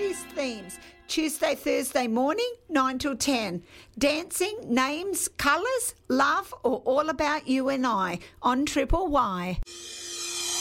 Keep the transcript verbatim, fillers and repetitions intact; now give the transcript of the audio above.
eighties themes. Tuesday, Thursday morning, nine till ten. Dancing, names, colours, love, or all about you and I on Triple Y.